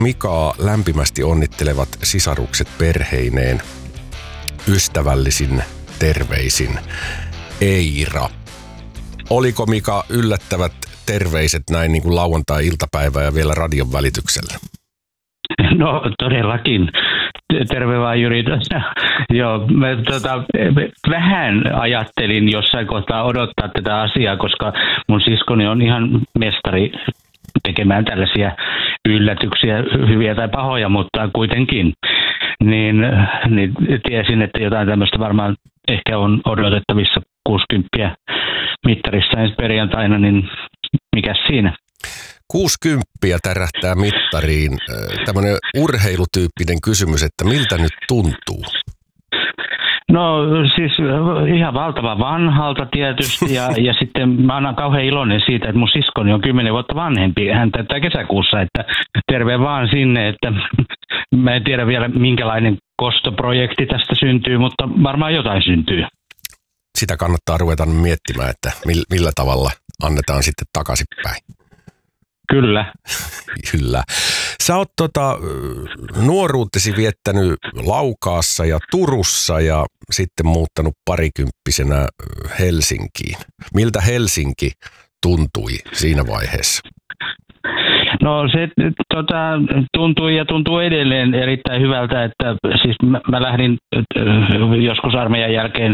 Mikaa lämpimästi onnittelevat sisarukset perheineen. Ystävällisin terveisin Eira. Oliko Mika yllättävät terveiset näin niin kuin lauantai-iltapäivä ja vielä radion välityksellä? No todellakin. Terve vaan Jyri tässä. Joo, mä vähän ajattelin jossain kohtaa odottaa tätä asiaa, koska mun siskoni on ihan mestari tekemään tällaisia yllätyksiä, hyviä tai pahoja, mutta kuitenkin. Niin tiesin, että jotain tämmöistä varmaan ehkä on odotettavissa 60 mittarissa ensi perjantaina, niin mikäs siinä? 60 tärähtää mittariin. Tämmöinen urheilutyyppinen kysymys, että miltä nyt tuntuu? No siis ihan valtava vanhalta tietysti ja sitten mä oon kauhean iloinen siitä, että mun siskoni on 10 vuotta vanhempi. Hän täyttää kesäkuussa, että terve vaan sinne, että mä en tiedä vielä minkälainen kostoprojekti tästä syntyy, mutta varmaan jotain syntyy. Sitä kannattaa ruveta miettimään, että millä tavalla annetaan sitten takaisinpäin. Kyllä. Kyllä. Sä oot nuoruutesi viettänyt Laukaassa ja Turussa ja sitten muuttanut parikymppisenä Helsinkiin. Miltä Helsinki tuntui siinä vaiheessa? No se tuntui ja tuntuu edelleen erittäin hyvältä, että siis mä lähdin joskus armeijan jälkeen,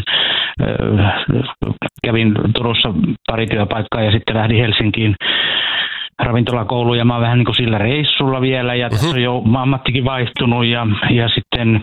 kävin Turussa pari työpaikkaa ja sitten lähdin Helsinkiin ravintolakouluun ja mä oon vähän niin kuin sillä reissulla vielä ja tässä on jo ammattikin vaihtunut ja sitten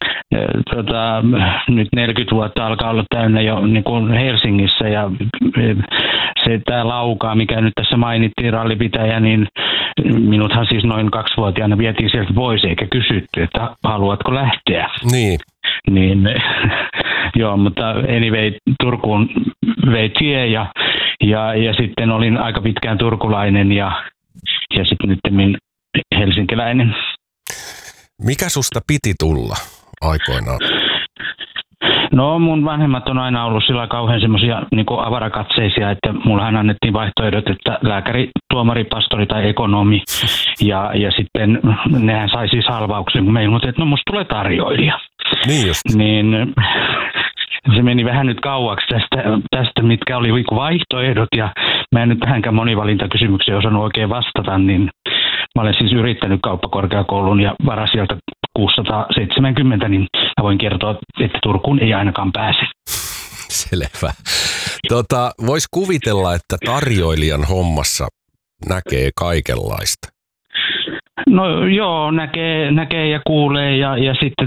nyt 40 vuotta alkaa olla täynnä jo niin kuin Helsingissä ja se tää Laukaa, mikä nyt tässä mainittiin, rallipitäjä, niin minuthan siis noin 2-vuotiaana vietiin sieltä pois eikä kysytty, että haluatko lähteä. Niin joo, mutta anyway, Turkuun vei tie ja sitten olin aika pitkään turkulainen ja sitten nyt helsinkiläinen. Mikä susta piti tulla aikoinaan? No mun vanhemmat on aina ollut sillä kauhean semmoisia niin kuin avarakatseisia, että mullahan annettiin vaihtoehdot, että lääkäri, tuomari, pastori tai ekonomi. Ja sitten nehän sai siis halvauksen, kun me ilmoitin, että no musta tulee tarjoilija. Niin just. Niin se meni vähän nyt kauaksi tästä mitkä oli vaihtoehdot ja mä en nyt tähänkään monivalintakysymykseen osannut oikein vastata, niin mä olen siis yrittänyt kauppakorkeakoulun ja varasijalta 670, niin mä voin kertoa, että Turkuun ei ainakaan pääse. Selvä. Vois kuvitella, että tarjoilijan hommassa näkee kaikenlaista. No joo, näkee ja kuulee ja sitten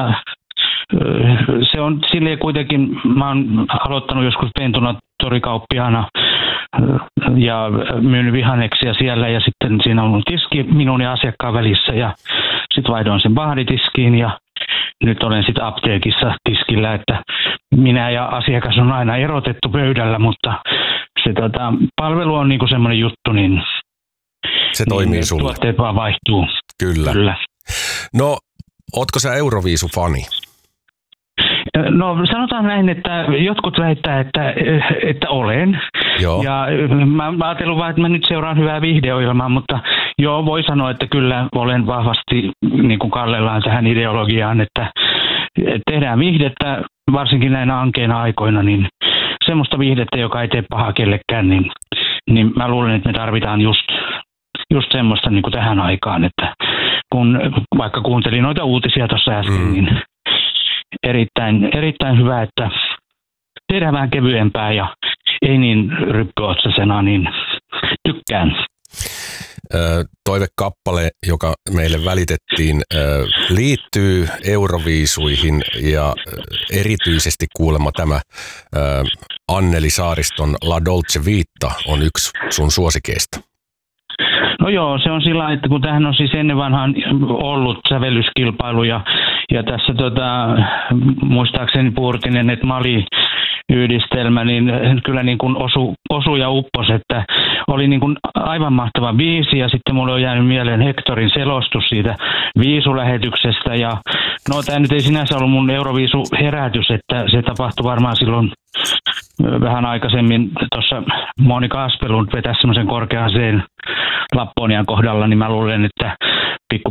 se on silleen kuitenkin, mä oon aloittanut joskus pentuna torikauppiaana ja myynyt vihanneksia siellä ja sitten siinä on ollut tiski minun ja asiakkaan välissä ja sitten vaihdoin sen bahditiskiin ja nyt olen sitten apteekissa tiskillä, että minä ja asiakas on aina erotettu pöydällä, mutta se palvelu on niinku semmoinen juttu, niin se toimii niin sulle. Tuotteet vaan vaihtuu. Kyllä. No, ootko sä Euroviisu-fani? No sanotaan näin, että jotkut väittää, että olen. Joo. Ja mä ajattelin vaan, että mä nyt seuraan hyvää viihdeohjelmaa, mutta joo, voi sanoa, että kyllä olen vahvasti niin kuin kallellaan tähän ideologiaan, että tehdään viihdettä, varsinkin näinä ankeina aikoina, niin semmoista viihdettä, joka ei tee pahaa kellekään, niin mä luulen, että me tarvitaan just semmoista niin kuin tähän aikaan, että kun vaikka kuuntelin noita uutisia tuossa äsken, niin erittäin hyvä, että tehdään vähän kevyempää ja ei niin ryppyotsasena, niin tykkään. Toivekappale, joka meille välitettiin, liittyy Euroviisuihin ja erityisesti kuulemma tämä Anneli Saariston La Dolce Vita on yksi sun suosikeista. No joo, se on sillä, että kun tämähän on siis ennen vanhaan ollut sävellyskilpailu ja tässä muistaakseni Puurtinen, että Mali yhdistelmä, niin kyllä niin kuin osu ja uppos, että oli niin kuin aivan mahtava biisi ja sitten mulle on jäänyt mieleen Hectorin selostus siitä viisulähetyksestä ja no tämä nyt ei sinänsä ollut mun Euroviisu-herätys, että se tapahtui varmaan silloin vähän aikaisemmin tuossa Monika Aspelund vetäisi semmoisen korkeaseen Lapponian kohdalla, niin mä luulen, että